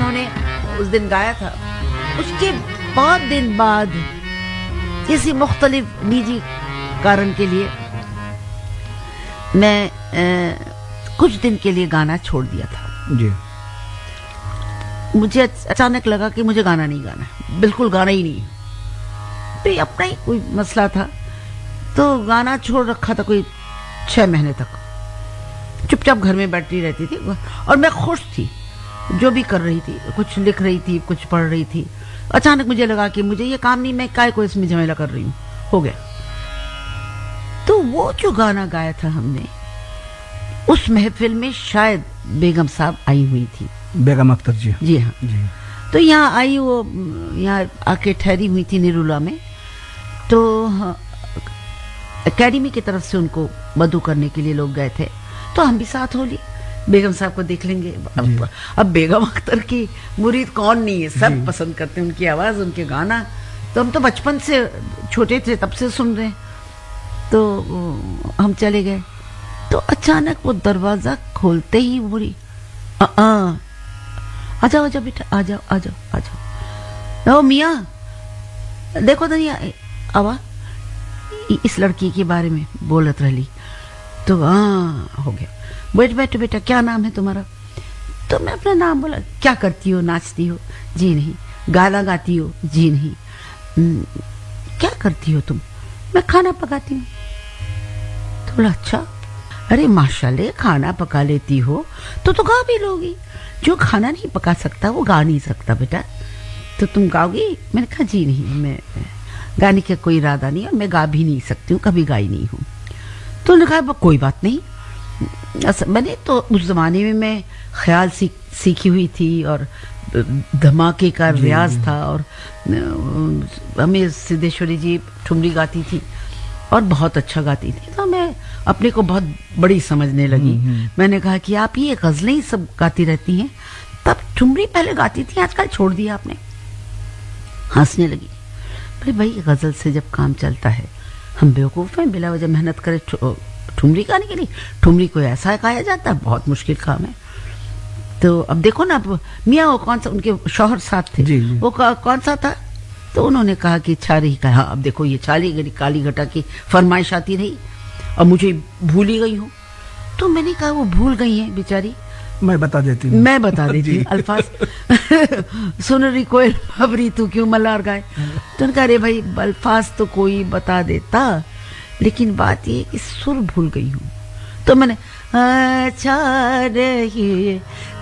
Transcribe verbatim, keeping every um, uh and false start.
उन्होंने उस दिन गाया था, उसके बहुत दिन बाद किसी मुख्तलिफ निजी कारण के लिए मैं आ, कुछ दिन के लिए गाना छोड़ दिया था जी। मुझे अचानक लगा कि मुझे गाना नहीं गाना है, बिल्कुल गाना ही नहीं। तो अपना ही कोई मसला था, तो गाना छोड़ रखा था कोई छह महीने तक। चुपचाप घर में बैठी रहती थी और मैं खुश थी, जो भी कर रही थी, कुछ लिख रही थी, कुछ पढ़ रही थी। अचानक मुझे लगा कि मुझे ये काम नहीं, मैं काय को इसमें झमेला कर रही हूँ, हो गया। तो वो जो गाना गाया था हमने, उस महफिल में शायद बेगम साहब आई हुई थी, बेगम अख्तर जी। जी हाँ जी। तो यहाँ आई, वो यहाँ आके ठहरी हुई थी निरुला में। तो एकेडमी की तरफ से उनको मधु करने के लिए लोग गए थे, तो हम भी साथ हो लिए, बेगम साहब को देख लेंगे। अब, अब बेगम अख्तर की मुरीद कौन नहीं है, सब पसंद करते हैं उनकी आवाज़, उनके गाना। तो हम तो बचपन से छोटे थे तब से सुन रहे हैं। तो हम चले गए, तो अचानक वो दरवाज़ा खोलते ही बोली, आ आ जाओ आ जाओ बेटा, आ जाओ आ जाओ आ जाओ। ओ मियाँ देखो दुनिया आवा, इस लड़की के बारे में बोलत रही। तो हाँ हो गया, बैठ बैठो बेटा, क्या नाम है तुम्हारा? तो मैं अपना नाम बोला। क्या करती हो, नाचती हो? जी नहीं। गाना गाती हो? जी नहीं। क्या करती हो तुम? मैं खाना पकाती हूँ। तो बोला अच्छा, अरे माशाल्लाह खाना पका लेती हो तो तो गा भी लोगी, जो खाना नहीं पका सकता वो गा नहीं सकता बेटा, तो तुम गाओगी? मैंने कहा जी नहीं, मैं गाने का कोई इरादा नहीं और मैं गा भी नहीं सकती हूँ, कभी गाई नहीं हूँ। तो उन्होंने कहा कोई बात नहीं। मैंने तो उस जमाने में मैं ख्याल सीख सीखी हुई थी और धमाके का रियाज था, और हमें सिद्धेश्वरी जी ठुमरी गाती थी और बहुत अच्छा गाती थी, तो मैं अपने को बहुत बड़ी समझने लगी। मैंने कहा कि आप ये गजलें ही सब गाती रहती हैं, तब ठुमरी पहले गाती थी, आजकल छोड़ दिया आपने। हंसने लगी। भाई भाई गजल से जब काम चलता है, हम बेवकूफ़ हैं बिला वजह मेहनत करें ठुमरी गाने के लिए? ठुमरी को ऐसा गाया जाता है, बहुत मुश्किल काम है। तो अब देखो ना, अब मियाँ वो कौन सा, उनके शौहर साथ थे, जी, जी। वो कौन सा था? तो उन्होंने कहा कि छारी का। हाँ अब देखो ये छाली गली काली घटा की फरमाइश आती रही और मुझे भूल ही गई हूँ। तो मैंने कहा वो भूल गई हैं बेचारी, मैं बता देती हूँ मैं बता देती हूँ अल्फाज। सुन रही कोयल भवरी तू क्यों मल्हार गाए। तो उन्होंने कहा अरे भाई अल्फाज तो कोई बता देता, लेकिन बात ये कि सुर भूल गई हूँ। तो मैंने अच्छा रही